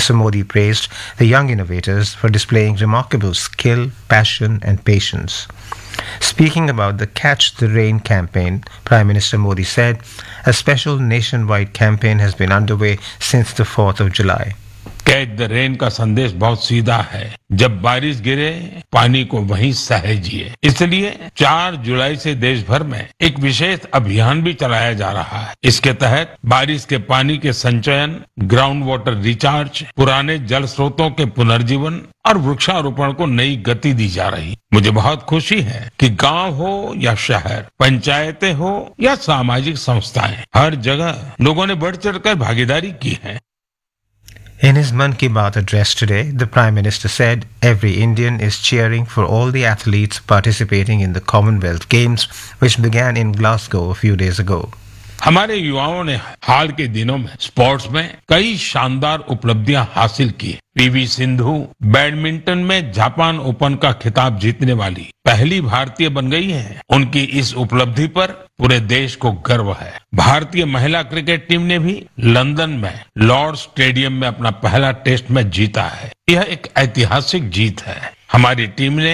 Mr. Modi praised the young innovators for displaying remarkable skill, passion, and patience. Speaking about the Catch the Rain campaign, Prime Minister Modi said a special nationwide campaign has been underway since the 4th of July. Catch the rain का संदेश बहुत सीधा है। जब बारिश गिरे पानी को वहीं सहेजिए। इसलिए 4 जुलाई से देश भर में एक विशेष अभियान भी चलाया जा रहा है। इसके तहत बारिश के पानी के संचयन, ग्राउंड वाटर रिचार्ज, पुराने जल स्रोतों के पुनर्जीवन और वृक्षारोपण को नई गति दी जा रही। मुझे बहुत खुशी है कि गांव हो या शहर, पंचायतें हो या सामाजिक संस्थाएं, हर जगह लोगों ने बढ़ चढ़कर भागीदारी की है। In his Mann Ki Baat address today, the Prime Minister said every Indian is cheering for all the athletes participating in the Commonwealth Games, which began in Glasgow a few days ago. हमारे युवाओं ने हाल के दिनों में sports में कई शानदार उपलब्धियां हासिल की। पीवी सिंधु बैडमिंटन में जापान ओपन का खिताब जीतने वाली पहली भारतीय बन गई है। उनकी इस उपलब्धि पर पूरे देश को गर्व है। भारतीय महिला क्रिकेट टीम ने भी लंदन में लॉर्ड्स स्टेडियम में अपना पहला टेस्ट मैच जीता है। यह एक ऐतिहासिक जीत है। हमारी टीम ने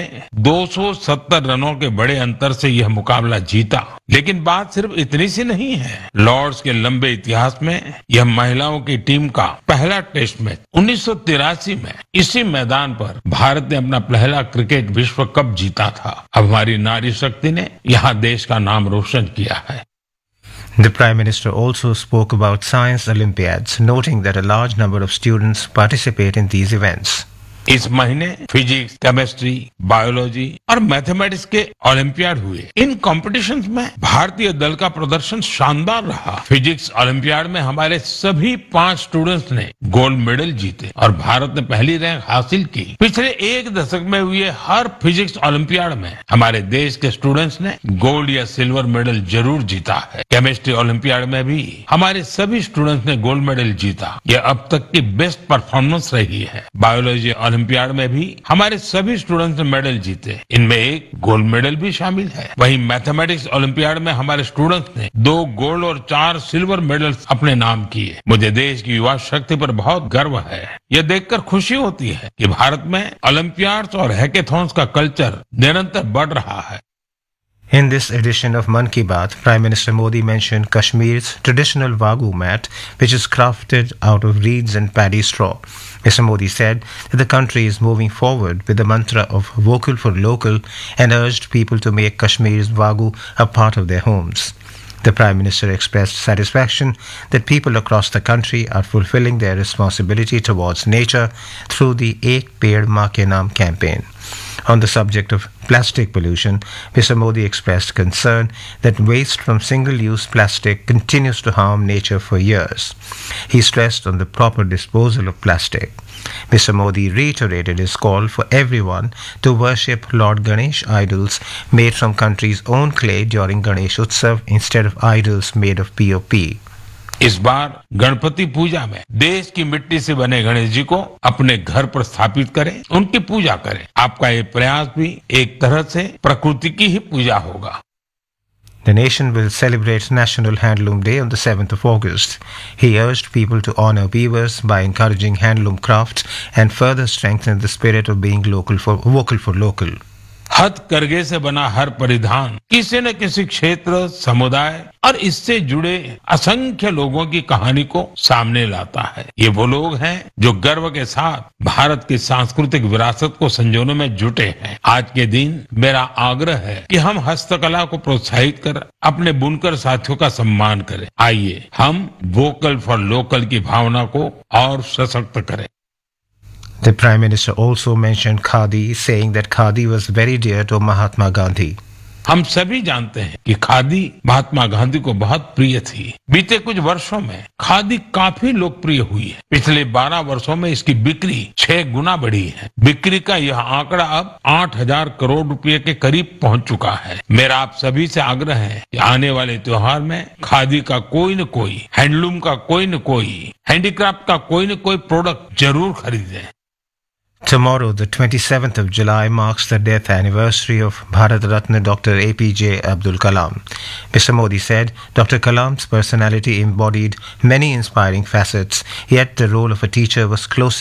270 रनों के बड़े अंतर से यह मुकाबला जीता। लेकिन बात सिर्फ इतनी सी नहीं है। लॉर्ड्स के लंबे इतिहास में यह महिलाओं की टीम का पहला टेस्ट मैच 1983 में इसी मैदान पर भारत ने अपना पहला क्रिकेट विश्व कप जीता था। अब हमारी नारी शक्ति ने यहाँ देश का नाम रोशन किया है। The Prime Minister also spoke about Science Olympiads, noting that a large number of students participate in these events. इस महीने फिजिक्स, केमिस्ट्री, बायोलॉजी और मैथमेटिक्स के ओलंपियाड हुए। इन कॉम्पिटिशन्स में भारतीय दल का प्रदर्शन शानदार रहा। फिजिक्स ओलंपियाड में हमारे सभी 5 स्टूडेंट्स ने गोल्ड मेडल जीते और भारत ने पहली रैंक हासिल की। पिछले 1 दशक में हुए हर फिजिक्स ओलंपियाड में हमारे देश के स्टूडेंट्स ने गोल्ड या सिल्वर मेडल जरूर जीता है। केमिस्ट्री ओलंपियाड में भी हमारे सभी स्टूडेंट्स ने गोल्ड मेडल जीता। यह अब तक की बेस्ट परफॉर्मेंस रही है। बायोलॉजी ओलंपियाड में भी हमारे सभी स्टूडेंट्स ने मेडल जीते। इनमें एक गोल्ड मेडल भी शामिल है। वहीं मैथमेटिक्स ओलंपियाड में हमारे स्टूडेंट्स ने 2 गोल्ड और 4 सिल्वर मेडल्स अपने नाम किए। मुझे देश की युवा शक्ति पर बहुत गर्व है। यह देखकर खुशी होती है कि भारत में ओलंपियाड्स और हैकेथॉन्स का कल्चर निरंतर बढ़ रहा है। In this edition of Mann Ki Baat, Prime Minister Modi mentioned Kashmir's traditional Wagyu mat, which is crafted out of reeds and paddy straw. Mr. Modi said that the country is moving forward with the mantra of vocal for local and urged people to make Kashmir's Wagyu a part of their homes. The Prime Minister expressed satisfaction that people across the country are fulfilling their responsibility towards nature through the Ek Ped Maa Ke Naam campaign. On the subject of plastic pollution, Mr. Modi expressed concern that waste from single-use plastic continues to harm nature for years. He stressed on the proper disposal of plastic. Mr. Modi reiterated his call for everyone to worship Lord Ganesh idols made from country's own clay during Ganesh Utsav instead of idols made of POP. इस बार गणपति पूजा में देश की मिट्टी से बने गणेश जी को अपने घर पर स्थापित करें, उनकी पूजा करें। आपका ये प्रयास भी एक तरह से प्रकृति की ही पूजा होगा। The nation will celebrate National Handloom Day on the 7th of August. He urged people to honor weavers by encouraging handloom crafts and further strengthen the spirit of being vocal for local. हथकरघे से बना हर परिधान किसी न किसी क्षेत्र, समुदाय और इससे जुड़े असंख्य लोगों की कहानी को सामने लाता है। ये वो लोग हैं जो गर्व के साथ भारत की सांस्कृतिक विरासत को संजोने में जुटे हैं। आज के दिन मेरा आग्रह है कि हम हस्तकला को प्रोत्साहित कर अपने बुनकर साथियों का सम्मान करें। आइए हम वोकल फॉर लोकल की भावना को और सशक्त करें। The Prime Minister also mentioned Khadi, saying that Khadi was very dear to Mahatma Gandhi. हम सभी जानते हैं कि खादी महात्मा गांधी को बहुत प्रिय थी। बीते कुछ वर्षों में खादी काफी लोकप्रिय हुई है। पिछले 12 वर्षों में इसकी बिक्री 6 गुना बढ़ी है। बिक्री का यह आंकड़ा अब 8,000 करोड़ रुपए के करीब पहुंच चुका है। मेरा आप सभी से आग्रह है कि आने वाले त्योहार में खादी का कोई न कोई, हैंडलूम का कोई न कोई, हैंडीक्राफ्ट का कोई न कोई प्रोडक्ट जरूर खरीदें। Tomorrow, the 27th of July, marks the death anniversary of Bharat Ratna Dr. APJ Abdul Kalam. Mr. Modi said Dr. Kalam's personality embodied many inspiring facets, yet the role of a teacher was close